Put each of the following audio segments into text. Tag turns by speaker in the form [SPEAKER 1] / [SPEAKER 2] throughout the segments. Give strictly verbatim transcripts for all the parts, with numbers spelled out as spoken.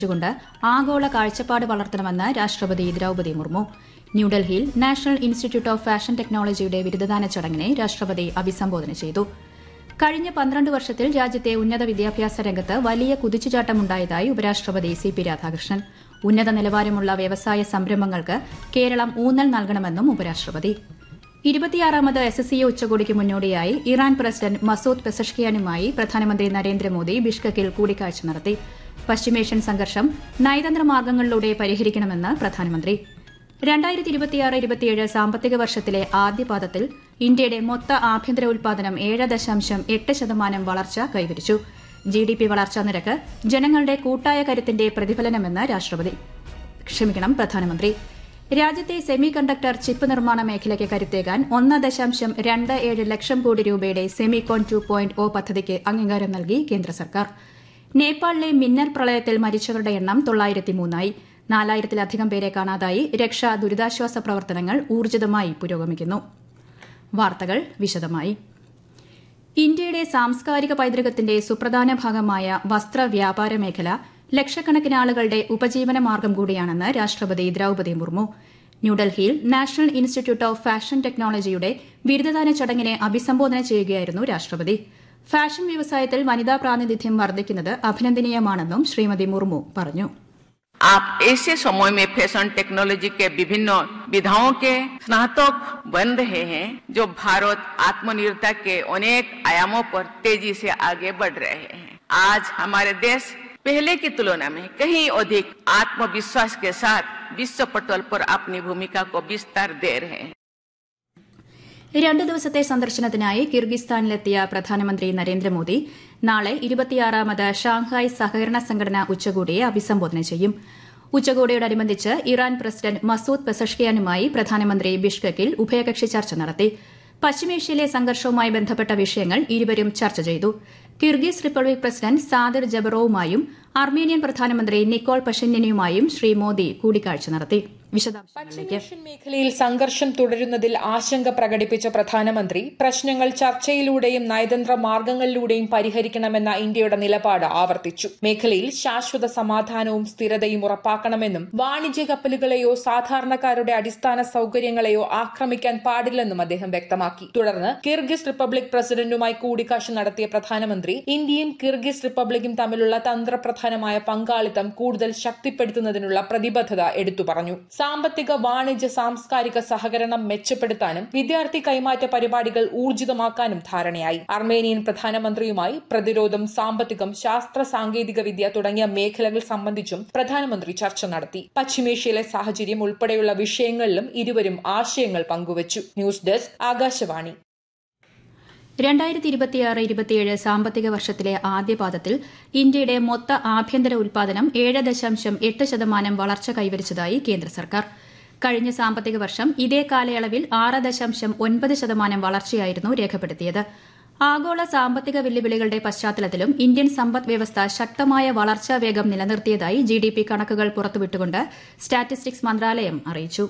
[SPEAKER 1] ുകൊണ്ട് ആഗോള കാഴ്ചപ്പാട് വളർത്തണമെന്ന് രാഷ്ട്രപതി ദ്രൌപദി മുർമു. ന്യൂഡൽഹിയിൽ നാഷണൽ ഇൻസ്റ്റിറ്റ്യൂട്ട് ഓഫ് ഫാഷൻ ടെക്നോളജിയുടെ ബിരുദദാന ചടങ്ങിനെ രാഷ്ട്രപതി അഭിസംബോധന ചെയ്തു. കഴിഞ്ഞ പന്ത്രണ്ട് വർഷത്തിൽ രാജ്യത്തെ ഉന്നത വിദ്യാഭ്യാസ രംഗത്ത് വലിയ കുതിച്ചുചാട്ടമുണ്ടായതായി ഉപരാഷ്ട്രപതി സി പി രാധാകൃഷ്ണൻ. ഉന്നത നിലവാരമുള്ള വ്യവസായ സംരംഭങ്ങൾക്ക് കേരളം ഊന്നൽ നൽകണമെന്നും ഉപരാഷ്ട്രപതി. ഇരുപത്തിയാറാമത് എസ് എസ് സി ഉച്ചകോടിക്ക് മുന്നോടിയായി ഇറാൻ പ്രസിഡന്റ് മസൂദ് പെസഷ്കിയാനുമായി പ്രധാനമന്ത്രി നരേന്ദ്രമോദി ബിഷ്കെക്കിൽ കൂടിക്കാഴ്ച നടത്തി. പശ്ചിമേഷ്യൻ സംഘർഷം നയതന്ത്ര മാർഗ്ഗങ്ങളിലൂടെ പരിഹരിക്കണമെന്ന് പ്രധാനമന്ത്രി. രണ്ടായിരത്തി ഇരുപത്തിയാറ് ഇരുപത്തിയേഴ് സാമ്പത്തിക വർഷത്തിലെ ആദ്യപാദത്തിൽ ഇന്ത്യയുടെ മൊത്ത ആഭ്യന്തര ഉൽപാദനം ഏഴ് ദശാംശം എട്ട് ശതമാനം വളർച്ച കൈവരിച്ചു. ജി ഡി പി വളർച്ചാ നിരക്ക് ജനങ്ങളുടെ കൂട്ടായ കരുത്തിന്റെ പ്രതിഫലനമെന്ന് രാഷ്ട്രപതി ക്ഷമിക്കണം പ്രധാനമന്ത്രി. രാജ്യത്തെ സെമി കണ്ടക്ടർ ചിപ്പ് നിർമ്മാണ മേഖലയ്ക്ക് കരുത്തേകാൻ ഒന്ന് ദശാംശം രണ്ട് ഏഴ് ലക്ഷം കോടി രൂപയുടെ സെമികോൺ ടു പോയിന്റ് ഒ പദ്ധതിക്ക് അംഗീകാരം നൽകി കേന്ദ്ര സർക്കാർ. നേപ്പാളിലെ മിന്നൽ പ്രളയത്തിൽ മരിച്ചവരുടെ എണ്ണം തൊള്ളായിരത്തി മൂന്നായി. നാലായിരത്തിലധികം പേരെ കാണാതായി. രക്ഷാ ദുരിതാശ്വാസ പ്രവർത്തനങ്ങൾ ഊർജിതമായി പുരോഗമിക്കുന്നു. വാർത്തകൾ വിശദമായി. ഇന്ത്യയുടെ സാംസ്കാരിക പൈതൃകത്തിന്റെ സുപ്രധാന ഭാഗമായ വസ്ത്ര വ്യാപാര മേഖല ലക്ഷക്കണക്കിന് ആളുകളുടെ ഉപജീവന മാർഗ്ഗം കൂടിയാണെന്ന് രാഷ്ട്രപതി ദ്രൌപദി മുർമു. ന്യൂഡൽഹിയിൽ നാഷണൽ ഇൻസ്റ്റിറ്റ്യൂട്ട് ഓഫ് ഫാഷൻ ടെക്നോളജിയുടെ ബിരുദദാന ചടങ്ങിനെ അഭിസംബോധന ചെയ്യുകയായിരുന്നു രാഷ്ട്രപതി. ഫാഷൻ വ്യവസായത്തിൽ വനിതാ പ്രാതിനിധ്യം വർദ്ധിക്കുന്നത് അഭിനന്ദനീയമാണെന്നും ശ്രീമതി മുർമു പറഞ്ഞു.
[SPEAKER 2] आप ऐसे समय में फैशन टेक्नोलॉजी के विभिन्न विधाओं के स्नातक बन रहे हैं जो भारत आत्मनिर्भरता के अनेक आयामों पर तेजी से आगे बढ़ रहे हैं. आज हमारे देश पहले की तुलना में कहीं अधिक आत्मविश्वास के साथ विश्व पटल पर अपनी भूमिका को विस्तार दे रहे हैं.
[SPEAKER 1] രണ്ട് ദിവസത്തെ സന്ദർശനത്തിനായി കിർഗിസ്ഥാനിലെത്തിയ പ്രധാനമന്ത്രി നരേന്ദ്രമോദി നാളെ ഇരുപത്തിയാറാമത് ഷാങ്ഹായ് സഹകരണ സംഘടന ഉച്ചകോടിയെ അഭിസംബോധന ചെയ്യും. ഉച്ചകോടിയോടനുബന്ധിച്ച് ഇറാൻ പ്രസിഡന്റ് മസൂദ് പെസഷ്കിയാനുമായി പ്രധാനമന്ത്രി ബിഷ്കെക്കിൽ ഉഭയകക്ഷി ചർച്ച നടത്തി. പശ്ചിമേഷ്യയിലെ സംഘർഷവുമായി ബന്ധപ്പെട്ട വിഷയങ്ങൾ ഇരുവരും ചർച്ച ചെയ്തു. Kyrgyz republic president Sadyr ജബറോവുമായും Armenian പ്രധാനമന്ത്രി നിക്കോൾ പഷിന്യനുമായും ശ്രീ മോദി കൂടിക്കാഴ്ച നടത്തി.
[SPEAKER 3] പശ്ചിമേഷ്യൻ മേഖലയിൽ സംഘർഷം തുടരുന്നതിൽ ആശങ്ക പ്രകടിപ്പിച്ച പ്രധാനമന്ത്രി പ്രശ്നങ്ങൾ ചർച്ചയിലൂടെയും നയതന്ത്ര മാർഗ്ഗങ്ങളിലൂടെയും പരിഹരിക്കണമെന്ന ഇന്ത്യയുടെ നിലപാട് ആവർത്തിച്ചു. മേഖലയിൽ ശാശ്വത സമാധാനവും സ്ഥിരതയും ഉറപ്പാക്കണമെന്നും വാണിജ്യ കപ്പലുകളെയോ സാധാരണക്കാരുടെ അടിസ്ഥാന സൌകര്യങ്ങളെയോ ആക്രമിക്കാൻ പാടില്ലെന്നും അദ്ദേഹം വ്യക്തമാക്കി. തുടർന്ന് കിർഗിസ് റിപ്പബ്ലിക് പ്രസിഡന്റുമായി കൂടിക്കാഴ്ച നടത്തിയ പ്രധാനമന്ത്രി ഇന്ത്യയും കിർഗിസ് റിപ്പബ്ലിക്കും തമ്മിലുള്ള തന്ത്രപ്രധാനമായ പങ്കാളിത്തം കൂടുതൽ ശക്തിപ്പെടുത്തുന്നതിനുള്ള പ്രതിബദ്ധത എടുത്തു പറഞ്ഞു. സാമ്പത്തിക വാണിജ്യ സാംസ്കാരിക സഹകരണം മെച്ചപ്പെടുത്താനും വിദ്യാർത്ഥി കൈമാറ്റ പരിപാടികൾ ഊർജിതമാക്കാനും ധാരണയായി. അർമേനിയൻ പ്രധാനമന്ത്രിയുമായി പ്രതിരോധം, സാമ്പത്തികം, ശാസ്ത്ര സാങ്കേതിക വിദ്യ തുടങ്ങിയ മേഖലകൾ സംബന്ധിച്ചും പ്രധാനമന്ത്രി ചർച്ച നടത്തി. പശ്ചിമേഷ്യയിലെ സാഹചര്യം ഉൾപ്പെടെയുള്ള വിഷയങ്ങളിലും ഇരുവരും ആശയങ്ങൾ പങ്കുവച്ചു. News desk Akashvani.
[SPEAKER 1] രണ്ടായിരത്തി ഇരുപത്തിയാറ് ഇരുപത്തിയേഴ് സാമ്പത്തിക വർഷത്തിലെ ആദ്യപാദത്തിൽ ഇന്ത്യയുടെ മൊത്ത ആഭ്യന്തര ഉൽപാദനം ഏഴ് ദശാംശം എട്ട് ശതമാനം വളർച്ച കൈവരിച്ചതായി കേന്ദ്ര സർക്കാർ. കഴിഞ്ഞ സാമ്പത്തിക വർഷം ഇതേ കാലയളവിൽ ആറ് ദശാംശം ഒൻപത് ശതമാനം വളർച്ചയായിരുന്നു രേഖപ്പെടുത്തിയത്. ആഗോള സാമ്പത്തിക വെല്ലുവിളികളുടെ പശ്ചാത്തലത്തിലും ഇന്ത്യൻ സമ്പദ് വ്യവസ്ഥ ശക്തമായ വളർച്ചാ വേഗം നിലനിർത്തിയതായി ജി ഡി പി കണക്കുകൾ പുറത്തുവിട്ടുകൊണ്ട് സ്റ്റാറ്റിസ്റ്റിക്സ് മന്ത്രാലയം അറിയിച്ചു.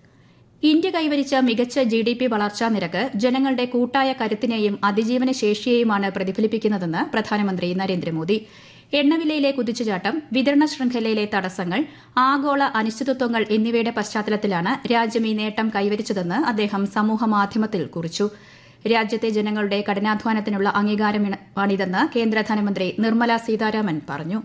[SPEAKER 1] ഇന്ത്യ കൈവരിച്ച മികച്ച ജി ഡി പി വളർച്ചാ നിരക്ക് ജനങ്ങളുടെ കൂട്ടായ കരുത്തിനെയും അതിജീവന ശേഷിയെയുമാണ് പ്രതിഫലിപ്പിക്കുന്നതെന്ന് പ്രധാനമന്ത്രി നരേന്ദ്രമോദി. എണ്ണവിലയിലെ കുതിച്ചുചാട്ടം, വിതരണ ശൃംഖലയിലെ തടസ്സങ്ങൾ, ആഗോള അനിശ്ചിതത്വങ്ങൾ എന്നിവയുടെ പശ്ചാത്തലത്തിലാണ് രാജ്യം ഈ നേട്ടം കൈവരിച്ചതെന്ന് അദ്ദേഹം സമൂഹമാധ്യമത്തിൽ കുറിച്ചു. രാജ്യത്തെ ജനങ്ങളുടെ കഠിനാധ്വാനത്തിനുള്ള അംഗീകാരമാണിതെന്ന് കേന്ദ്ര ധനമന്ത്രി നിർമ്മല സീതാരാമൻ പറഞ്ഞു.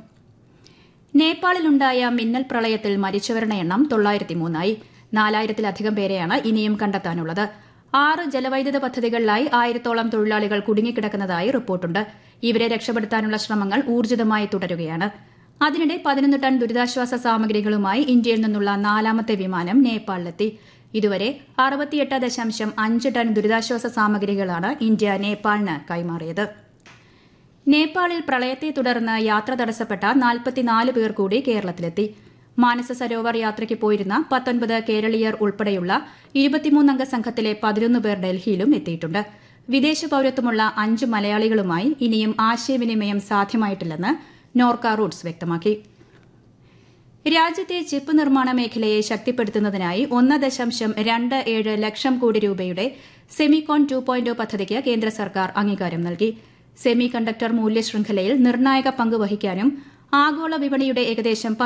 [SPEAKER 1] നേപ്പാളിലുണ്ടായ മിന്നൽ പ്രളയത്തിൽ മരിച്ചവരുടെ എണ്ണം തൊള്ളായിരത്തി മൂന്നായി. നാലായിരത്തിലധികം പേരെയാണ് ഇനിയും കണ്ടെത്താനുള്ളത്. ആറ് ജലവൈദ്യുത പദ്ധതികളിലായി ആയിരത്തോളം തൊഴിലാളികൾ കുടുങ്ങിക്കിടക്കുന്നതായി റിപ്പോർട്ടുണ്ട്. ഇവരെ രക്ഷപ്പെടുത്താനുള്ള ശ്രമങ്ങൾ ഊർജിതമായി തുടരുകയാണ്. അതിനിടെ പതിനൊന്ന് ടൺ ദുരിതാശ്വാസ സാമഗ്രികളുമായി ഇന്ത്യയിൽ നിന്നുള്ള നാലാമത്തെ വിമാനം നേപ്പാളിലെത്തി. ഇതുവരെ അറുപത്തിയെട്ട് ദശാംശം അഞ്ച് ടൺ ദുരിതാശ്വാസ സാമഗ്രികളാണ് ഇന്ത്യ നേപ്പാളിന് കൈമാറിയത്. നേപ്പാളിൽ പ്രളയത്തെ തുടർന്ന് യാത്ര തടസ്സപ്പെട്ട നാൽപ്പത്തിനാല് പേർ കൂടി കേരളത്തിലെത്തി. മാനസ സരോവർ യാത്രയ്ക്ക് പോയിരുന്ന പത്തൊൻപത് കേരളീയർ ഉൾപ്പെടെയുള്ള ഇരുപത്തിമൂന്നംഗ സംഘത്തിലെ പതിനൊന്ന് പേർ ഡൽഹിയിലും എത്തിയിട്ടുണ്ട്. വിദേശ പൌരത്വമുള്ള അഞ്ച് മലയാളികളുമായി ഇനിയും ആശയവിനിമയം സാധ്യമായിട്ടില്ലെന്ന് നോർക്ക റൂട്ട്സ് വ്യക്തമാക്കി. രാജ്യത്തെ ചിപ്പ് നിർമ്മാണ മേഖലയെ ശക്തിപ്പെടുത്തുന്നതിനായി ഒന്ന് ദശാംശം രണ്ട് ഏഴ് ലക്ഷം കോടി രൂപയുടെ സെമികോൺ ടു പോയിന്റ് പദ്ധതിക്ക് കേന്ദ്ര സർക്കാർ അംഗീകാരം നൽകി. സെമി കണ്ടക്ടർ മൂല്യ ശൃംഖലയിൽ നിർണായക പങ്ക് വഹിക്കാനും ആഗോള വിപണിയുടെ ഏകദേശം